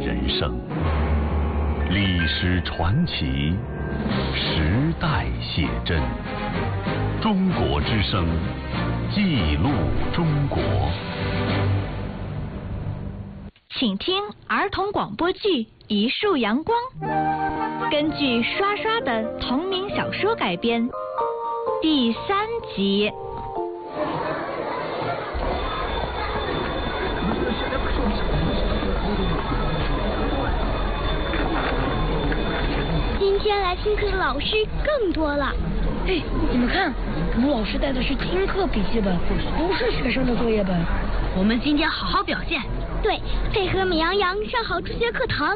人生，历史传奇，时代写真。中国之声，记录中国。 请听儿童广播剧《一束阳光》，根据刷刷的同名小说改编，第3集。 今天来听课的老师更多了。 哎，你们看，吴老师带的是听课笔记本，不是学生的作业本。 我们今天好好表现。 对，配合美羊羊上好助学课堂。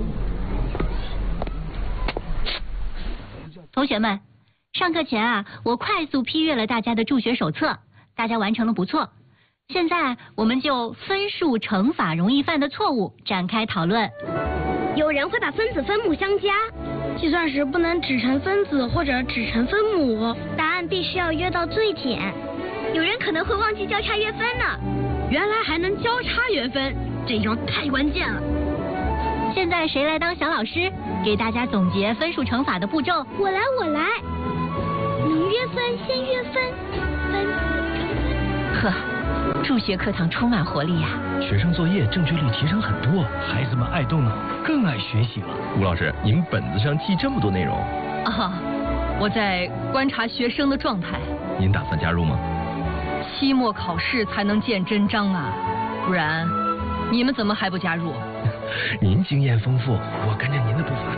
同学们，上课前我快速批阅了大家的助学手册，大家完成的不错。现在我们就分数乘法容易犯的错误展开讨论。 有人会把分子分母相加， 计算时不能只乘分子或者只乘分母， 答案必须要约到最甜。有人可能会忘记交叉约分呢。 原来还能交叉约分，这一招太关键了。 现在谁来当小老师，给大家总结分数乘法的步骤？ 我来。能约分先约分，分呵，助学课堂充满活力呀！ 学生作业正确率提升很多，孩子们爱动脑，更爱学习了。 吴老师，您本子上记这么多内容？ 我在观察学生的状态。 您打算加入吗？ 期末考试才能见真章啊，不然你们怎么还不加入？ 您经验丰富，我跟着您的步伐。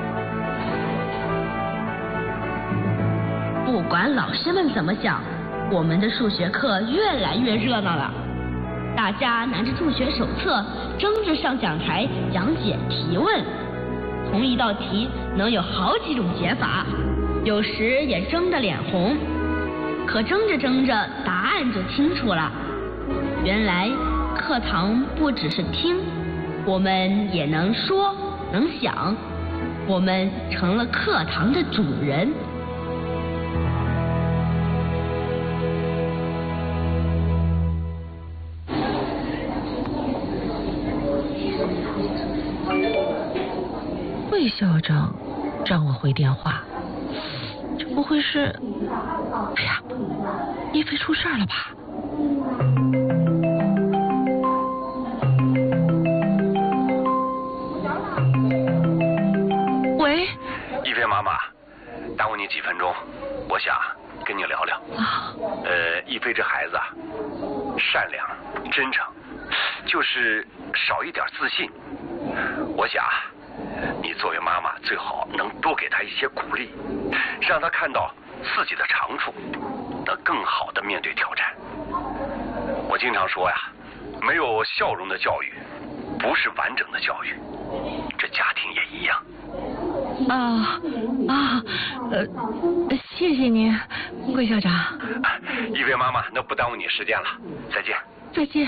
不管老师们怎么想，我们的数学课越来越热闹了。大家拿着助学手册，争着上讲台讲解提问。同一道题能有好几种解法，有时也争得脸红。可争着争着，答案就清楚了。原来课堂不只是听，我们也能说能想，我们成了课堂的主人。 魏校长让我回电话，这不会是……哎呀，叶飞出事了吧？喂， 一菲妈妈，耽误你几分钟，我想跟你聊聊。一菲这孩子善良真诚，就是少一点自信。我想你作为妈妈最好能多给他一些鼓励，让他看到自己的长处，能更好的面对挑战。我经常说呀，没有笑容的教育不是完整的教育，这家庭也一样。 谢谢您，魏校长。 一菲妈妈，那不耽误你时间了，再见。 再见。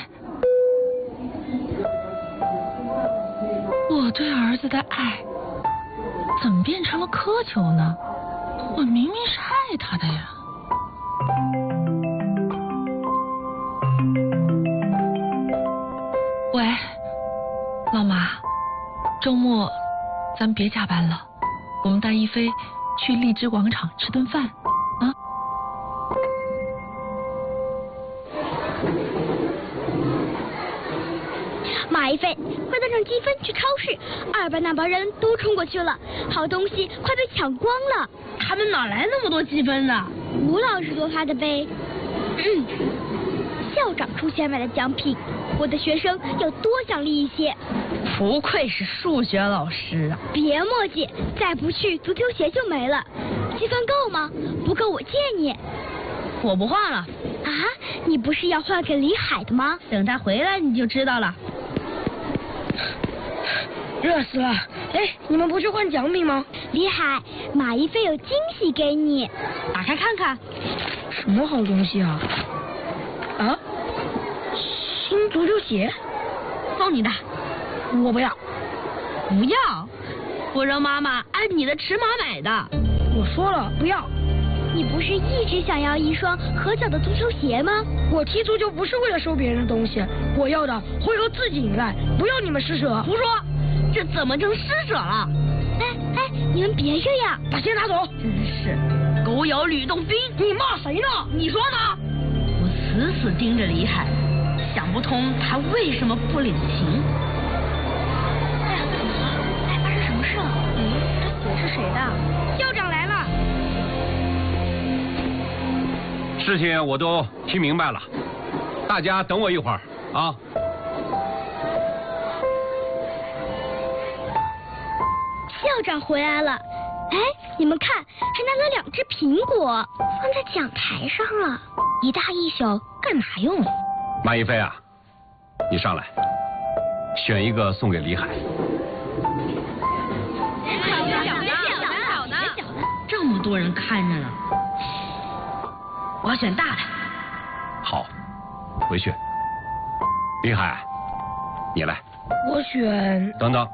我对儿子的爱怎么变成了苛求呢？我明明是爱他的呀。喂，老妈，周末咱别加班了，我们带一菲去荔枝广场吃顿饭啊。 马一菲，快带上积分去超市，2班那帮人都冲过去了，好东西快被抢光了。 他们哪来那么多积分呢？ 吴老师多发的呗。校长出钱买的奖品，我的学生要多奖励一些。 不愧是数学老师啊！ 别墨迹，再不去足球鞋就没了。积分够吗？不够我借你。 我不换了。 啊？你不是要换给李海的吗？ 等他回来你就知道了。 热死了！哎，你们不去换奖品吗？ 李海，马一菲有惊喜给你， 打开看看。 什么好东西啊？啊？新足球鞋？ 送你的。 我不要。 不要？我让妈妈按你的尺码买的。 我说了不要。 你不是一直想要一双合脚的足球鞋吗？ 我踢足球不是为了收别人的东西，我要的会由自己赢来，不要你们施舍。 胡说！ 这怎么成施舍了？ 哎，你们别这样， 把钱拿走！ 真是狗咬吕洞宾， 你骂谁呢？你说呢？ 我死死盯着李海，想不通他为什么不领情。 哎，怎么了？哎，发生什么事了？这血是谁的？校长来了。 事情我都听明白了，大家等我一会儿啊。 校长回来了，哎，你们看，还拿了2只苹果放在讲台上了，一大一小，干嘛用？ 马一飞啊，你上来，选一个送给李海。 小的，这么多人看着呢，我要选大的。 好，回去。李海，你来。 我选。 等等。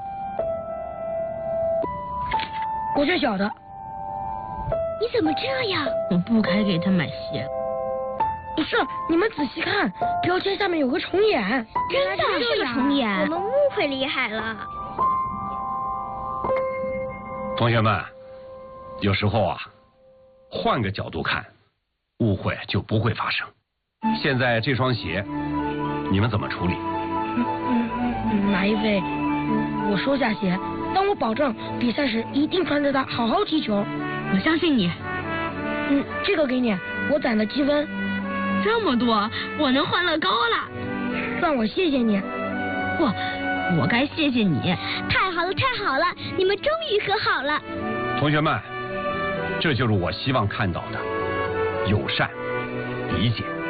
我选小的。 你怎么这样？ 我不该给他买鞋。 不是，你们仔细看，标签下面有个重眼。 真的是个重眼， 我们误会李海了。 同学们，有时候啊，换个角度看，误会就不会发生。现在这双鞋，你们怎么处理？ 马一飞，我收下鞋，但我保证比赛时一定穿着它好好踢球。 我相信你。 这个给你，我攒的积分。 这么多，我能换乐高了。 算我谢谢你。 我该谢谢你。 太好了，太好了，你们终于和好了。 同学们，这就是我希望看到的友善、理解。